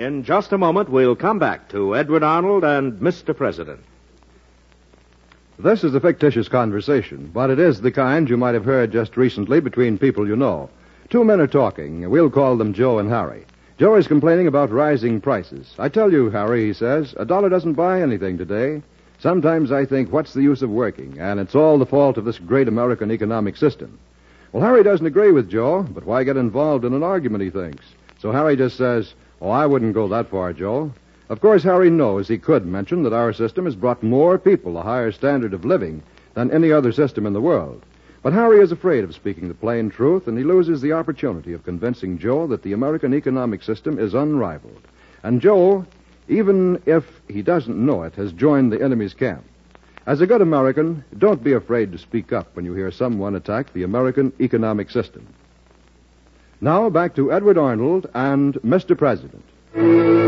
In just a moment, we'll come back to Edward Arnold and Mr. President. This is a fictitious conversation, but it is the kind you might have heard just recently between people you know. Two men are talking. We'll call them Joe and Harry. Joe is complaining about rising prices. I tell you, Harry, he says, $1 doesn't buy anything today. Sometimes I think, what's the use of working? And it's all the fault of this great American economic system. Well, Harry doesn't agree with Joe, but why get involved in an argument, he thinks. So Harry just says, oh, I wouldn't go that far, Joe. Of course, Harry knows he could mention that our system has brought more people a higher standard of living than any other system in the world. But Harry is afraid of speaking the plain truth, and he loses the opportunity of convincing Joe that the American economic system is unrivaled. And Joe, even if he doesn't know it, has joined the enemy's camp. As a good American, don't be afraid to speak up when you hear someone attack the American economic system. Now, back to Edward Arnold and Mr. President.